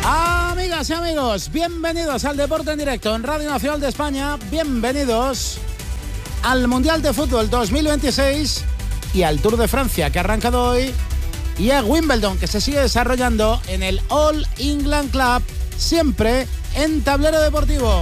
Amigas y amigos, bienvenidos al Deporte en Directo en Radio Nacional de España, bienvenidos al Mundial de Fútbol 2026 y al Tour de Francia que ha arrancado hoy y a Wimbledon que se sigue desarrollando en el All England Club, siempre en tablero deportivo.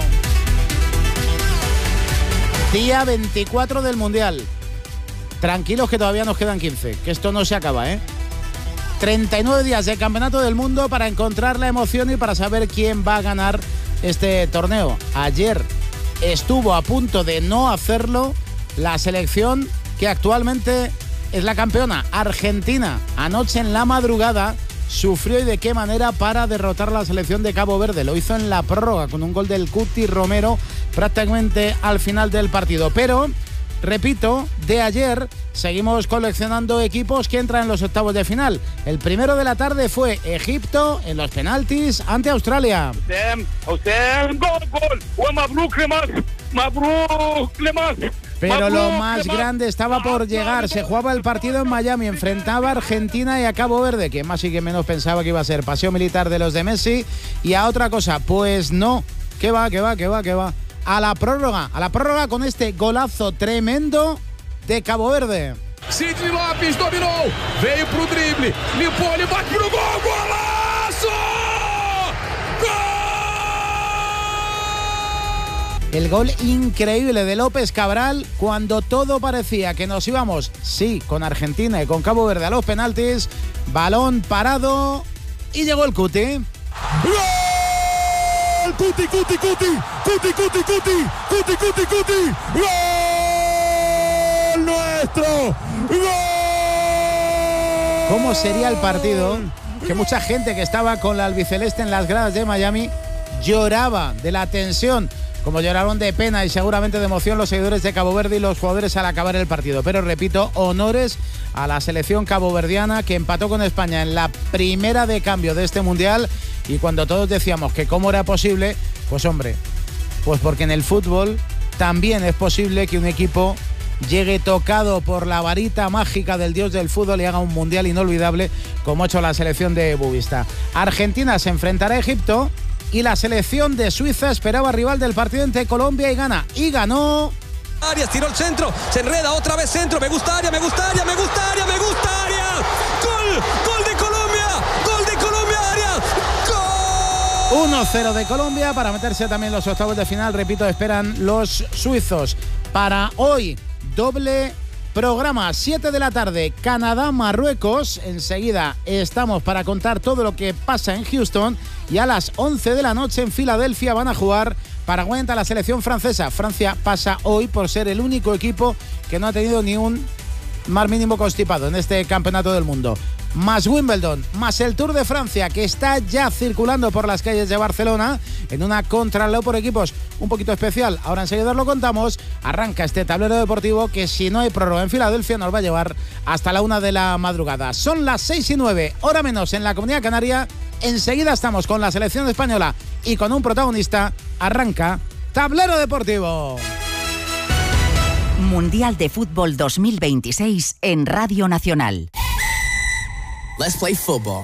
Día 24 del Mundial. Tranquilos que todavía nos quedan 15, que esto no se acaba, 39 días de Campeonato del Mundo para encontrar la emoción y para saber quién va a ganar este torneo. Ayer estuvo a punto de no hacerlo la selección que actualmente es la campeona, Argentina. Anoche en la madrugada sufrió y de qué manera para derrotar a la selección de Cabo Verde. Lo hizo en la prórroga con un gol del Cuti Romero prácticamente al final del partido. Pero, repito, de ayer seguimos coleccionando equipos que entran en los octavos de final. El primero de la tarde fue Egipto en los penaltis ante Australia. Pero lo más grande estaba por llegar. Se jugaba el partido en Miami, enfrentaba a Argentina y a Cabo Verde, que más y que menos pensaba que iba a ser paseo militar de los de Messi. Y a otra cosa, pues no, que va. A la prórroga con este golazo tremendo de Cabo Verde. Sidney Lopes dominou, veio pro drible, limpou, ele bate pro gol, golazo! ¡Gol! El gol increíble de López Cabral cuando todo parecía que nos íbamos, sí, con Argentina y con Cabo Verde a los penaltis. Balón parado y llegó el Cuti. ¡Gol! Cuti! ¡Gol nuestro! ¡Gol! ¿Cómo sería el partido? Que mucha gente que estaba con la albiceleste en las gradas de Miami lloraba de la tensión, como lloraron de pena y seguramente de emoción los seguidores de Cabo Verde y los jugadores al acabar el partido. Pero repito, honores a la selección caboverdiana que empató con España en la primera de cambio de este Mundial. Y cuando todos decíamos que cómo era posible, pues hombre, pues porque en el fútbol también es posible que un equipo llegue tocado por la varita mágica del dios del fútbol y haga un Mundial inolvidable como ha hecho la selección de Bubista. Argentina se enfrentará a Egipto y la selección de Suiza esperaba rival del partido entre Colombia y Ghana. Y ganó. Arias tiró el centro, se enreda otra vez centro, me gusta Arias. ¡Gol! ¡Gol de Colombia! Arias. 1-0 de Colombia para meterse también en los octavos de final. Repito, esperan los suizos. Para hoy, doble programa, 7 de la tarde, Canadá-Marruecos. Enseguida estamos para contar todo lo que pasa en Houston. Y a las 11 de la noche en Filadelfia van a jugar Paraguay ante la selección francesa. Francia pasa hoy por ser el único equipo que no ha tenido ni un más mínimo constipado en este campeonato del mundo. Más Wimbledon, más el Tour de Francia, que está ya circulando por las calles de Barcelona en una contrarreloj por equipos un poquito especial. Ahora enseguida lo contamos. Arranca este tablero deportivo que, si no hay prórroga en Filadelfia, nos va a llevar hasta la 1 de la madrugada. Son las 6:09, hora menos en la Comunidad Canaria. Enseguida estamos con la selección española y con un protagonista. Arranca Tablero Deportivo. Mundial de Fútbol 2026 en Radio Nacional. Let's play football.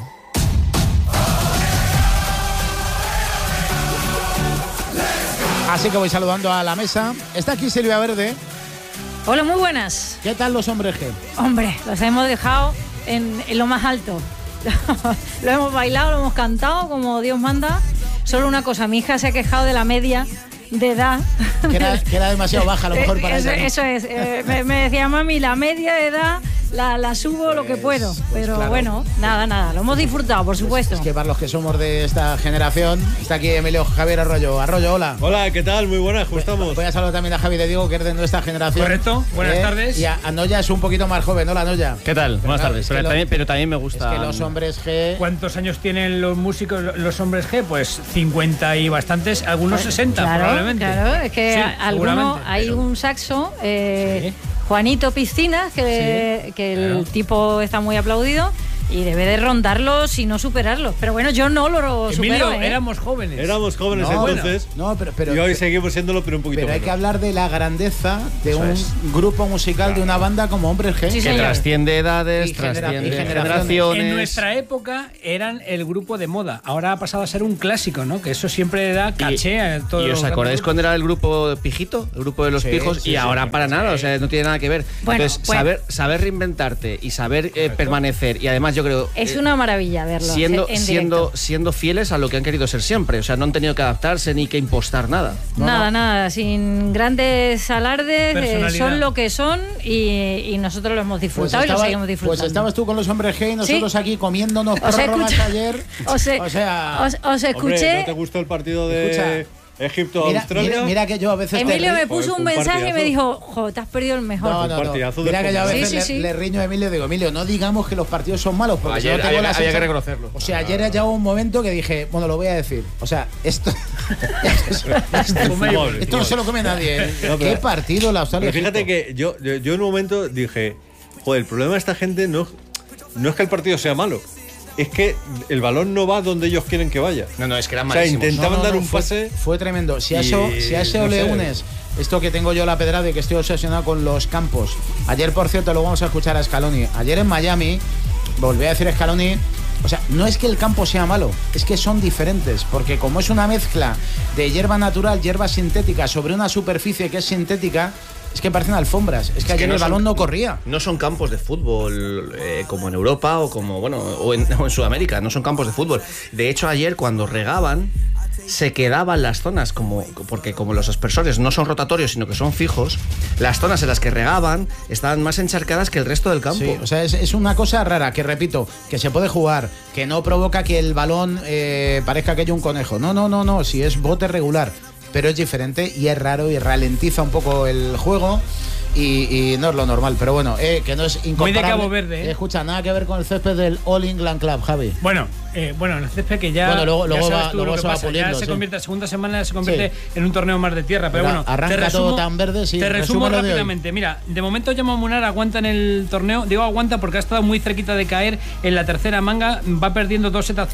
Así que voy saludando a la mesa. Está aquí Silvia Verde. Hola, muy buenas. ¿Qué tal los hombres G? Hombre, los hemos dejado en lo más alto. Lo hemos bailado, lo hemos cantado como Dios manda. Solo una cosa, mi hija se ha quejado de la media de edad. Que era demasiado baja a lo mejor para ella. Eso es. Me decía, mami, la media de edad la subo lo que puedo. Pero claro. Bueno, nada. Lo hemos disfrutado, por supuesto. Es que para los que somos de esta generación, está aquí Emilio Javier Arroyo. Arroyo, hola. Hola, ¿qué tal? Muy buenas, ¿cómo estamos? Voy a saludar también a Javi de Diego, que es de nuestra generación. Correcto, buenas tardes. Y a Noya es un poquito más joven. Hola, Noya. ¿Qué tal? Buenas tardes. Pero también me gusta. Es que los hombres G... ¿Cuántos años tienen los músicos, los hombres G? Pues 50 y bastantes, algunos 60 probablemente. Claro, es que Sí, algunos, hay un saxo, Sí. Juanito Piscinas, que el tipo está muy aplaudido, y debe de rondarlos y no superarlos. Pero bueno, yo no lo supero. Emilio, éramos jóvenes. Éramos jóvenes entonces. No, pero y hoy seguimos siéndolo, pero un poquito Pero hay menos. que hablar de la grandeza de un grupo musical, de una banda como Hombres G. Sí, Que señor. trasciende edades, Y trasciende generaciones. generaciones. En nuestra época eran el grupo de moda. Ahora ha pasado a ser un clásico, ¿no? Que eso siempre da caché a todos ¿Y los os acordáis grupos. cuando era el grupo Pijito? El grupo de los Sí, pijos. sí, y sí, ahora sí. para nada, o sea, no tiene nada que ver. Bueno, Entonces, bueno. saber reinventarte y saber permanecer. Y además, yo creo. Es una maravilla verlo en directo. siendo fieles a lo que han querido ser siempre. O sea, no han tenido que adaptarse ni que impostar nada. Nada, sin grandes alardes, Personalidad. son lo que son y nosotros lo hemos disfrutado y lo seguimos disfrutando. Pues estabas tú con los Hombres G y nosotros aquí comiéndonos prórrogas ayer. Os Hombre, escuché. ¿no te gustó el partido de Escucha. Egipto-Australia? Mira que yo a veces Emilio me Joder, puso fue un un mensaje y me partidazo. dijo, jo, te has perdido el mejor. No. partidazo de Mira que yo a fútbol. veces Sí. le riño a Emilio y digo, Emilio, no digamos que los partidos son malos, porque Ayer si no tengo había la que sensación- reconocerlo. O sea, ayer llegó un momento que dije, bueno, lo voy a decir. O sea, esto no se lo come nadie. ¿eh? No, pero- ¿Qué partido la Australia? Pero fíjate que yo en un momento dije, joder, el problema de esta gente no es que el partido sea malo, es que el balón no va donde ellos quieren que vaya. No, es que eran O sea, malísimos. intentaban dar un pase. Fue tremendo. Si a y- eso no le sé. unes esto que tengo yo la pedrada y que estoy obsesionado con los campos. Ayer, por cierto, lo vamos a escuchar a Scaloni. Ayer en Miami, volví a decir Scaloni, o sea, no es que el campo sea malo, es que son diferentes, porque como es una mezcla de hierba natural, hierba sintética sobre una superficie que es sintética, es que parecen alfombras. Es que ayer el balón no corría. No son campos de fútbol como en Europa o como o en Sudamérica, no son campos de fútbol. De hecho, ayer cuando regaban se quedaban las zonas porque como los aspersores no son rotatorios sino que son fijos, las zonas en las que regaban estaban más encharcadas que el resto del campo. Sí, o sea, es una cosa rara, que repito, que se puede jugar, que no provoca que el balón parezca que hay un conejo. No, si es bote regular, pero es diferente y es raro y ralentiza un poco el juego y no es lo normal. Pero bueno, que no es incomparable. Muy de Cabo Verde, ¿eh? Escucha, nada que ver con el césped del All England Club, Javi. Bueno, el césped que ya. Bueno, luego ya sabes va- tú luego lo que se va pasa, puliendo, ya se sí. convierte, segunda semana se convierte Sí. en un torneo más de tierra. Pero Mira, bueno, arranca todo tan verde, sí, Te resumo resúmelo de hoy. rápidamente. Mira, de momento Jaume Munar aguanta en el torneo. Digo aguanta porque ha estado muy cerquita de caer en la tercera manga. Va perdiendo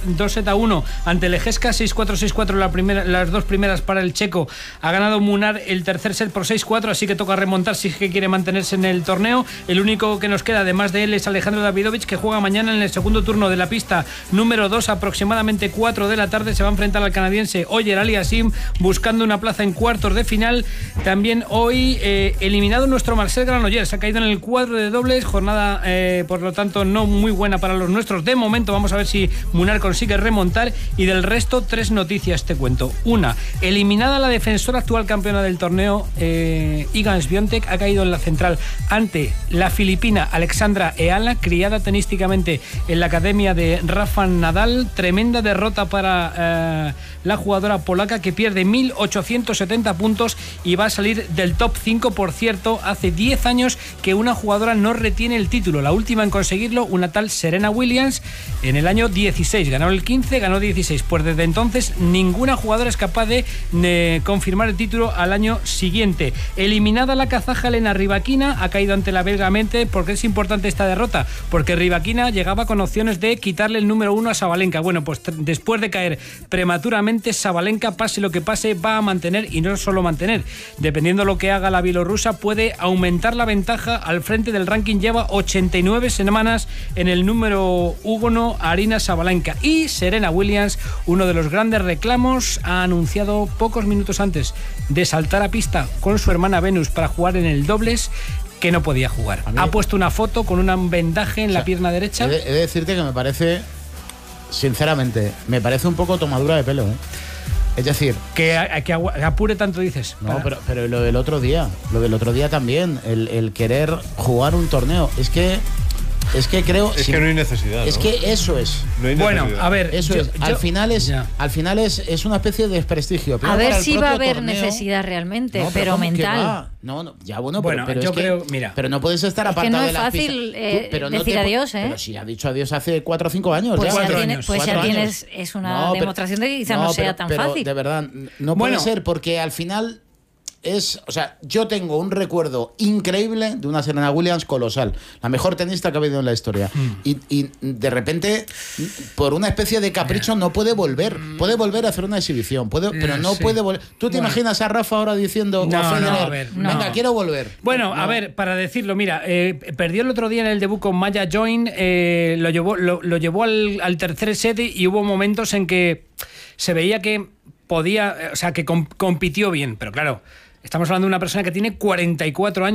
2-1 ante el Ejesca, 6-4, 6-4 las dos primeras para el checo. Ha ganado Munar el tercer set por 6-4, así que toca remontar si es que quiere mantenerse en el torneo. El único que nos queda, además de él, es Alejandro Davidovich, que juega mañana en el segundo turno de la pista número 2, aproximadamente 4 de la tarde. Se va a enfrentar al canadiense Oyer Aliassime, buscando una plaza en cuartos de final. También hoy eliminado nuestro Marcel Granollers, se ha caído en el cuadro de dobles, jornada por lo tanto no muy buena para los nuestros de momento. Vamos a ver si Munar consigue remontar. Y del resto, 3 noticias te cuento. Una, eliminada la defensora actual campeona del torneo, Iga Swiatek, ha caído en la central ante la filipina Alexandra Eala, criada tenísticamente en la academia de Rafa Nadal. Tremenda derrota para la jugadora polaca, que pierde 1.870 puntos y va a salir del top 5. Por cierto, hace 10 años que una jugadora no retiene el título. La última en conseguirlo, una tal Serena Williams, en el año 16. Ganó el 15, ganó 16. Pues desde entonces ninguna jugadora es capaz de confirmar el título al año siguiente. Eliminada la kazaja Elena Rybakina, ha caído ante la belga Mente. ¿Por qué es importante esta derrota? Porque Rybakina llegaba con opciones de quitarle el número 1 a Sabalenka. Bueno, pues después de caer prematuramente, Sabalenka, pase lo que pase, va a mantener, y no solo mantener, dependiendo lo que haga la bielorrusa, puede aumentar la ventaja al frente del ranking. Lleva 89 semanas en el número 1 Aryna Sabalenka. Y Serena Williams, uno de los grandes reclamos, ha anunciado pocos minutos antes de saltar a pista con su hermana Venus para jugar en el dobles que no podía jugar. Ha puesto una foto con un vendaje en la pierna derecha. He de decirte que me parece, sinceramente, me parece un poco tomadura de pelo, ¿eh? Es decir, Que apure tanto, dices. no, pero lo del otro día también, el querer jugar un torneo, es que creo... Es que no hay necesidad, Es ¿no? que eso es. No hay Bueno, necesidad. a ver, Eso es. Al final es una especie de desprestigio. A Primero ver para el si va a propio haber torneo. necesidad realmente, No, pero ¿cómo que mental. va? No, ya bueno, Bueno, pero yo es que, creo, mira. pero no puedes estar Es que apartado no de es las fácil pistas. Tú, no decir adiós, ¿eh? Pero si ha dicho adiós hace 4 o 5 años. Pues ya. ya 4 tienes, años, pues ya 4 años. tienes, es una No, pero- demostración de que quizá no sea tan pero fácil. De verdad, no Bueno. puede ser, porque al final o sea, yo tengo un recuerdo increíble de una Serena Williams colosal, la mejor tenista que ha habido en la historia. Y de repente, por una especie de capricho, no puede volver. Puede volver a hacer una exhibición, pero no puede volver. ¿Tú te imaginas a Rafa ahora diciendo, No, o a Federer, no, a ver, venga, quiero volver? Bueno, a ver, para decirlo, mira, perdió el otro día en el debut con Maya Join, lo llevó al tercer set y hubo momentos en que se veía que podía, o sea, que compitió bien, pero claro, estamos hablando de una persona que tiene 44 años.